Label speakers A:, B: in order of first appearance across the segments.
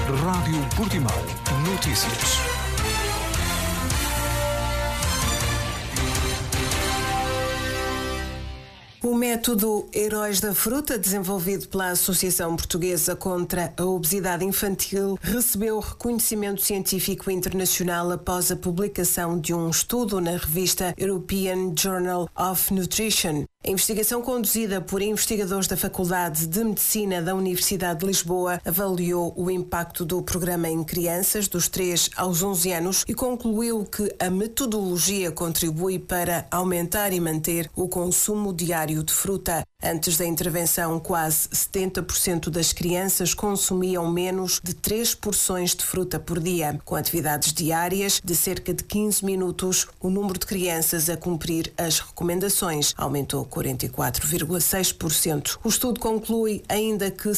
A: Rádio Portimão. Notícias.
B: O método Heróis da Fruta, desenvolvido pela Associação Portuguesa contra a Obesidade Infantil, recebeu reconhecimento científico internacional após a publicação de um estudo na revista European Journal of Nutrition. A investigação, conduzida por investigadores da Faculdade de Medicina da Universidade de Lisboa, avaliou o impacto do programa em crianças dos 3 aos 11 anos e concluiu que a metodologia contribui para aumentar e manter o consumo diário de fruta. Antes da intervenção, quase 70% das crianças consumiam menos de 3 porções de fruta por dia. Com atividades diárias de cerca de 15 minutos, o número de crianças a cumprir as recomendações aumentou 44,6%. O estudo conclui ainda que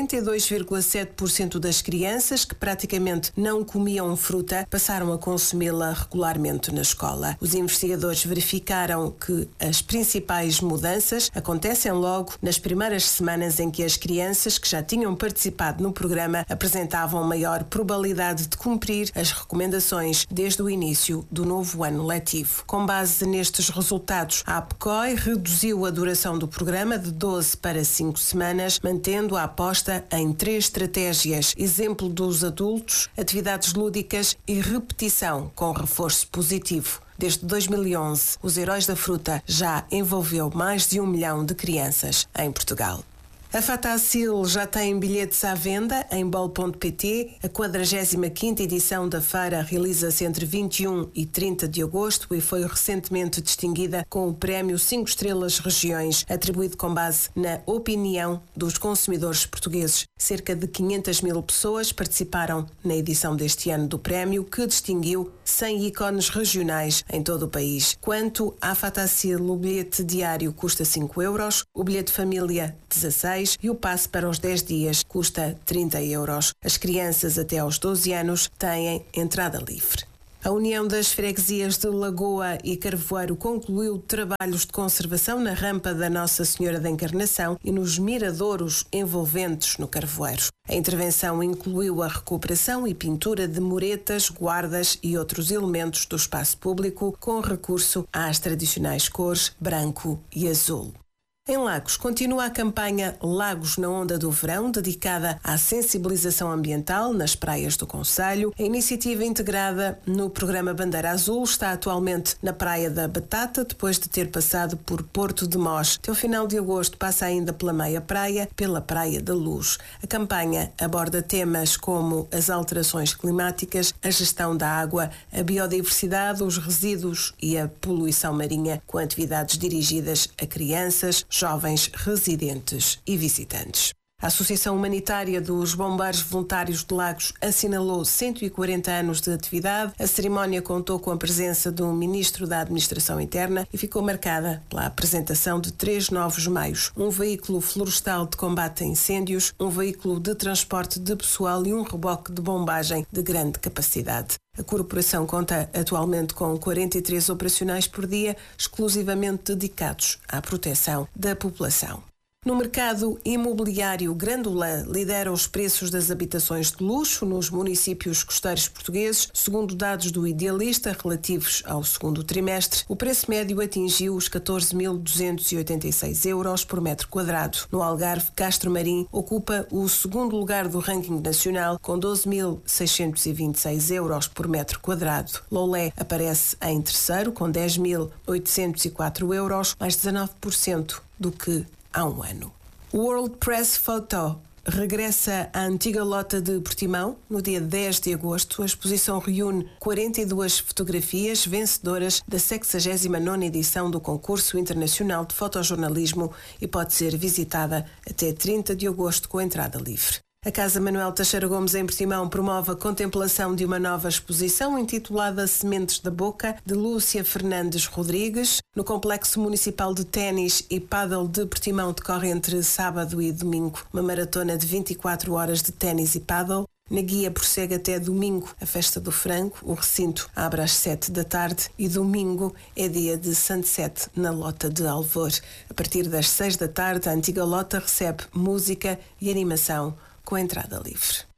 B: 52,7% das crianças que praticamente não comiam fruta passaram a consumi-la regularmente na escola. Os investigadores verificaram que as principais mudanças acontecem logo nas primeiras semanas em que as crianças que já tinham participado no programa apresentavam maior probabilidade de cumprir as recomendações desde o início do novo ano letivo. Com base nestes resultados, a APCOI reduziu a duração do programa de 12 para 5 semanas, mantendo a aposta em 3 estratégias: exemplo dos adultos, atividades lúdicas e repetição com reforço positivo. Desde 2011, os Heróis da Fruta já envolveu mais de 1 milhão de crianças em Portugal. A Fatacil já tem bilhetes à venda em bol.pt. A 45ª edição da feira realiza-se entre 21 e 30 de agosto e foi recentemente distinguida com o prémio 5 Estrelas Regiões, atribuído com base na opinião dos consumidores portugueses. Cerca de 500 mil pessoas participaram na edição deste ano do prémio, que distinguiu 100 ícones regionais em todo o país. Quanto à Fatacil, o bilhete diário custa 5 euros, o bilhete família 16 e o passe para os 10 dias custa 30 euros. As crianças até aos 12 anos têm entrada livre. A União das Freguesias de Lagoa e Carvoeiro concluiu trabalhos de conservação na rampa da Nossa Senhora da Encarnação e nos miradouros envolventes no Carvoeiro. A intervenção incluiu a recuperação e pintura de muretas, guardas e outros elementos do espaço público, com recurso às tradicionais cores branco e azul. Em Lagos, continua a campanha Lagos na Onda do Verão, dedicada à sensibilização ambiental nas praias do concelho. A iniciativa, integrada no programa Bandeira Azul, está atualmente na Praia da Batata, depois de ter passado por Porto de Mós. Até o final de agosto passa ainda pela Meia Praia, pela Praia da Luz. A campanha aborda temas como as alterações climáticas, a gestão da água, a biodiversidade, os resíduos e a poluição marinha, com atividades dirigidas a crianças, jovens, residentes e visitantes. A Associação Humanitária dos Bombeiros Voluntários de Lagos assinalou 140 anos de atividade. A cerimónia contou com a presença do Ministro da Administração Interna e ficou marcada pela apresentação de 3 novos meios: um veículo florestal de combate a incêndios, um veículo de transporte de pessoal e um reboque de bombagem de grande capacidade. A corporação conta atualmente com 43 operacionais por dia, exclusivamente dedicados à proteção da população. No mercado imobiliário, Grândola lidera os preços das habitações de luxo nos municípios costeiros portugueses. Segundo dados do Idealista relativos ao segundo trimestre, o preço médio atingiu os 14.286 euros por metro quadrado. No Algarve, Castro Marim ocupa o segundo lugar do ranking nacional com 12.626 euros por metro quadrado. Loulé aparece em terceiro com 10.804 euros, mais 19% do que há um ano. O World Press Photo regressa à antiga lota de Portimão no dia 10 de agosto. A exposição reúne 42 fotografias vencedoras da 69ª edição do Concurso Internacional de Fotojornalismo e pode ser visitada até 30 de agosto com entrada livre. A Casa Manuel Teixeira Gomes, em Portimão, promove a contemplação de uma nova exposição intitulada Sementes da Boca, de Lúcia Fernandes Rodrigues. No Complexo Municipal de Ténis e Pádel de Portimão decorre entre sábado e domingo uma maratona de 24 horas de ténis e pádel. Na Guia prossegue até domingo a Festa do Frango. O recinto abre às 7 da tarde e domingo é dia de sunset na Lota de Alvor. A partir das 6 da tarde, a antiga Lota recebe música e animação com entrada livre.